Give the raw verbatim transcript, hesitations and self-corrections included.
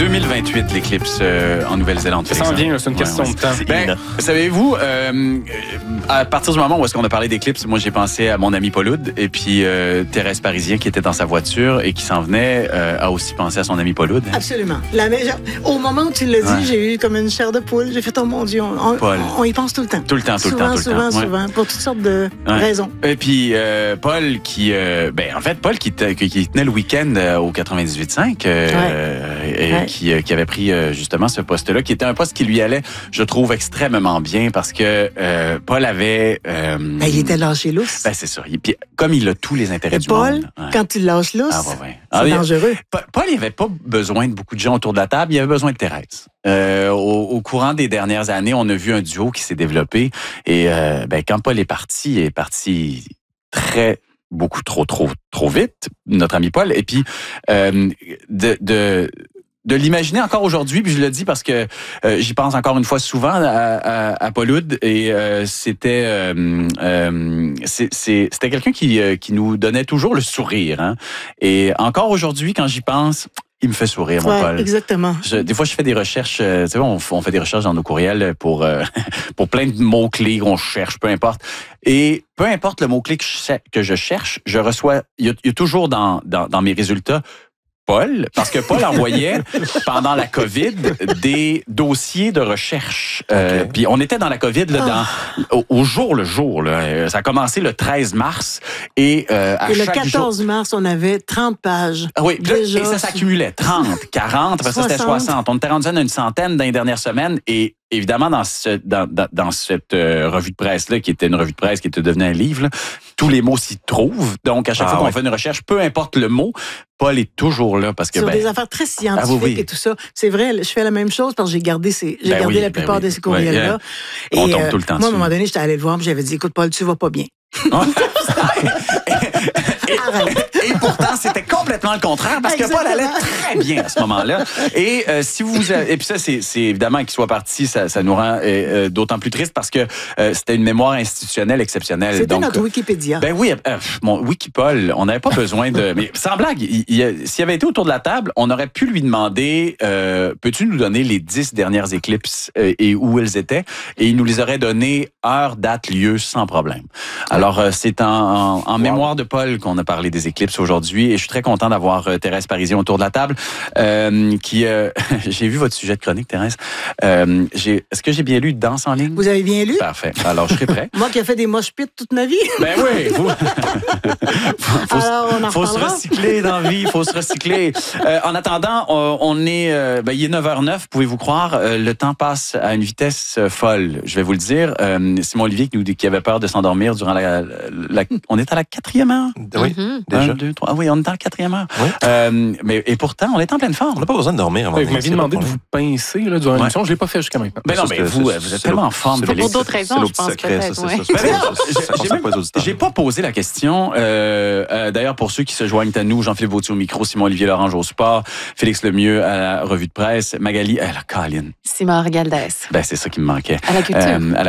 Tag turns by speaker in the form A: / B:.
A: deux mille vingt-huit, l'éclipse euh, en Nouvelle-Zélande.
B: Ça s'en vient, c'est une question ouais, ouais. de temps.
A: Ben, savez-vous, euh, à partir du moment où est-ce qu'on a parlé d'éclipse, moi j'ai pensé à mon ami Paul-Oud et puis euh, Thérèse Parisien qui était dans sa voiture et qui s'en venait euh, a aussi pensé à son ami Paul-Oud. Hein?
C: Absolument. La meilleure... Au moment où tu l'as dit, ouais. j'ai eu comme une chair de poule. J'ai fait, oh mon Dieu, on, on, on y pense tout le temps.
A: Tout le temps, tout
C: souvent,
A: le temps, tout
C: souvent,
A: le temps.
C: Souvent, souvent, ouais. pour toutes sortes de
A: ouais.
C: raisons.
A: Et puis euh, Paul qui, euh, ben en fait Paul qui, qui tenait le week-end euh, au quatre-vingt-dix-huit cinq, euh, ouais. et
C: ouais.
A: qui, euh, qui avait pris euh, justement ce poste-là, qui était un poste qui lui allait, je trouve, extrêmement bien parce que euh, Paul avait... Euh,
C: ben, il était lâché lousse.
A: Ben, c'est ça. Et puis, comme il a tous les intérêts
C: et
A: du
C: Paul,
A: monde...
C: Paul, ouais. quand tu lâches lousse, ah, ouais, ouais. c'est ah, dangereux.
A: Paul, il n'avait pas besoin de beaucoup de gens autour de la table, il avait besoin de Thérèse. Euh, au, au courant des dernières années, on a vu un duo qui s'est développé et euh, ben, quand Paul est parti, il est parti très... beaucoup trop, trop, trop vite, notre ami Paul. Et puis, euh, de... de de l'imaginer encore aujourd'hui, puis je le dis parce que euh, j'y pense encore une fois souvent à, à, à Paul-Oud et euh, c'était euh, euh, c'est, c'est, c'était quelqu'un qui, euh, qui nous donnait toujours le sourire. Hein? Et encore aujourd'hui, quand j'y pense, il me fait sourire, mon
C: ouais,
A: Paul.
C: Exactement.
A: Je, des fois, je fais des recherches, euh, tu sais, on, on fait des recherches dans nos courriels pour euh, pour plein de mots-clés qu'on cherche, peu importe. Et peu importe le mot-clé que je, que je cherche, je reçois, il y a, il y a toujours dans, dans, dans mes résultats Paul, parce que Paul envoyait pendant la COVID des dossiers de recherche. Euh, Puis on était dans la COVID là, dans, au, au jour le jour. Là. Ça a commencé le treize mars et euh, à
C: et le
A: chaque
C: quatorze
A: jour...
C: mars, on avait trente pages.
A: Ah oui,
C: déjà.
A: Et ça s'accumulait. trente, quarante, après ça c'était soixante. On était rendu à une centaine dans les dernières semaines et évidemment, dans, ce, dans, dans, dans cette euh, revue de presse-là, qui était une revue de presse qui était devenue un livre, là, tous les mots s'y trouvent. Donc, à chaque ah, fois qu'on ouais. fait une recherche, peu importe le mot, Paul est toujours là. Parce que,
C: Sur
A: ben,
C: des affaires très scientifiques ah, oui, oui. et tout ça. C'est vrai, je fais la même chose parce que j'ai gardé, ces, j'ai ben gardé oui, la plupart ben oui. de ces courriels-là.
A: Ouais, on
C: et,
A: tombe
C: euh,
A: tout le temps
C: moi, à un
A: dessus.
C: moment donné, j'étais allée le voir et j'avais dit, écoute, Paul, tu vas pas bien.
A: et, et pourtant, c'était complètement le contraire parce Exactement. que Paul allait très bien à ce moment-là. Et euh, si vous avez, et puis ça, c'est, c'est évidemment qu'il soit parti, ça, ça nous rend euh, d'autant plus triste parce que euh, c'était une mémoire institutionnelle exceptionnelle.
C: C'était
A: donc,
C: notre Wikipédia.
A: Ben oui, euh, mon Wikipol, on n'avait pas besoin de. Mais sans blague, il, il, s'il avait été autour de la table, on aurait pu lui demander euh, peux-tu nous donner les dix dernières éclipses euh, et où elles étaient? Et il nous les aurait donné heure, date, lieu, sans problème. Alors, euh, c'est en, en, en wow. mémoire de Paul qu'on a parlé des éclipses aujourd'hui et je suis très content d'avoir euh, Thérèse Parisien autour de la table. Euh, qui, euh, j'ai vu votre sujet de chronique, Thérèse. Euh, j'ai, est-ce que j'ai bien lu Danse en ligne?
C: Vous avez bien lu?
A: Parfait. Alors, je serai prêt.
C: Moi qui ai fait des mosh pits toute ma vie.
A: Ben oui. Faut, faut,
C: Alors, on en
A: faut se recycler dans la vie. Il faut se recycler. Euh, en attendant, on, on est, euh, ben, il est neuf heures neuf, pouvez-vous croire. Euh, le temps passe à une vitesse folle. Je vais vous le dire. Euh, Simon Olivier qui, nous, qui avait peur de s'endormir durant la, la, la... On est à la quatrième heure?
D: Oui,
A: mm-hmm.
D: déjà.
A: Un, deux, trois. Ah oui, on est à la quatrième heure.
D: Oui.
A: Euh, mais, et pourtant, on est en pleine forme.
D: On n'a pas besoin de dormir.
B: Oui, vous m'aviez demandé de vous pincer là, durant ouais. l'émission. Je ne l'ai pas fait jusqu'à maintenant.
A: Mais non, mais vous, vous êtes tellement en forme.
E: Pour d'autres raisons, je pense peut-être.
A: J'ai pas posé la question. Euh, euh, d'ailleurs, pour ceux qui se joignent à nous, Jean-Philippe Vautier au micro, Simon-Olivier Lorange au sport, Félix Lemieux à la revue de presse, Magali à la Caline.
E: Simon Galdès.
A: Ben, c'est ça qui me manquait.
E: À la culture.
A: Euh, à la